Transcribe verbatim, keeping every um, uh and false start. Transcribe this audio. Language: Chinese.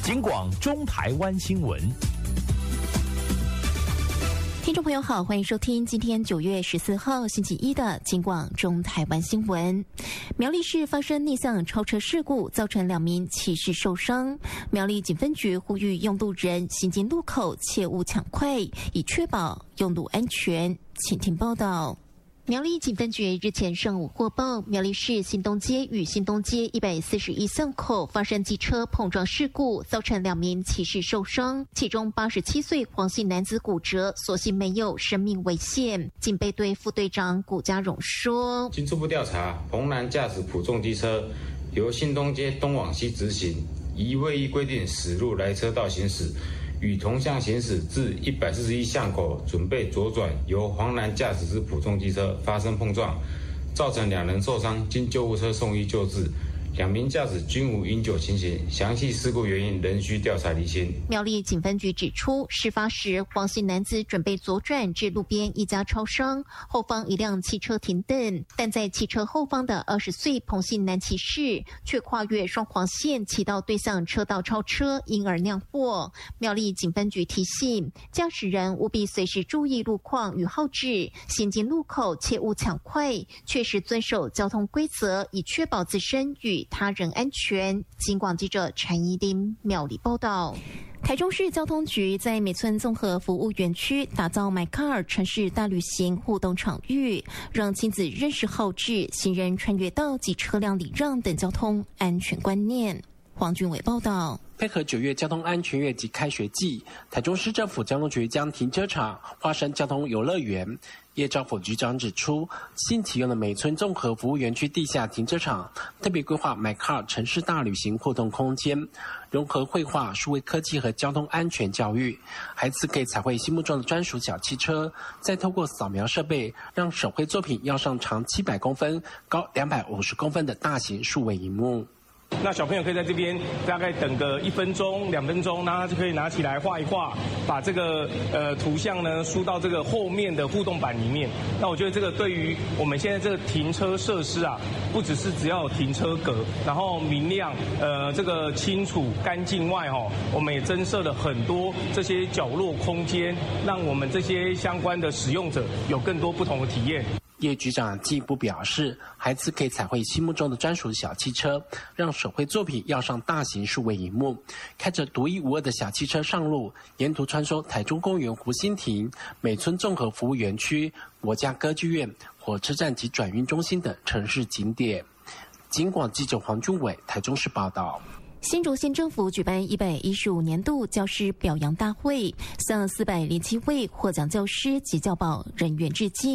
警广中台湾新闻。 听众朋友好，欢迎收听今天九月十四号星期一的警广中台湾新闻。苗栗市发生逆向超车事故，造成两名骑士受伤。苗栗警分局呼吁用路人行经路口切勿抢快，以确保用路安全。请听报道。苗栗警分局日前上午获报，苗栗市新东街与新东街一百四十一巷口发生机车碰撞事故，造成两名骑士受伤，其中八十七岁黄姓男子骨折，所幸没有生命危险。警备队副队长古家荣说： 经初步调查，彭男驾驶普重机车由新东街东往西直行，依位移规定驶入来车道行驶，与同向行驶至一百四十一巷口，准备左转，由黄男驾驶之普重机车发生碰撞，造成两人受伤，经救护车送医救治。两名驾驶均无饮酒情形，详细事故原因仍需调查厘清。 苗栗警分局指出，事发时黄姓男子准备左转至路边一家超商，后方一辆汽车停等，但在汽车后方的二十岁彭姓男骑士却跨越双黄线骑到对向车道超车，因而酿祸。苗栗警分局提醒驾驶人务必随时注意路况与号志，行经路口切勿抢快，确实遵守交通规则，以确保自身与他人安全。警广记者陈怡丁苗栗报道。台中市交通局在美村综合服务园区打造 MyCar 城市大旅行互动场域，让亲子认识号志、行人穿越道及车辆礼让等交通安全观念。黄俊伟报道。 配合九月交通安全月及开学季，台中市政府交通局将停车场划成交通游乐园。叶兆甫局长指出，新启用的美村综合服务园区地下停车场，特别规划 MyCar 城市大旅行互动空间，融合绘画、数位科技和交通安全教育。孩子可以彩绘心目中的专属小汽车，再透过扫描设备，让手绘作品要上长七百公分、高两百五十公分的大型数位萤幕。 那小朋友可以在这边大概等个一分钟、两分钟，那他就可以拿起来画一画，把这个呃图像呢输到这个后面的互动板里面。那我觉得这个对于我们现在这个停车设施啊，不只是只要有停车格，然后明亮、呃这个清楚、干净外哦，我们也增设了很多这些角落空间，让我们这些相关的使用者有更多不同的体验。 叶局长进一步表示，孩子可以彩绘心目中的专属小汽车，让手绘作品要上大型数位萤幕，开着独一无二的小汽车上路，沿途穿梭台中公园湖心亭、美村综合服务园区、国家歌剧院、火车站及转运中心等城市景点。警广记者黄俊伟台中市报道。 新竹县政府举办一百一十五年度教师表扬大会，向四百零七位获奖教师及教保人员致敬。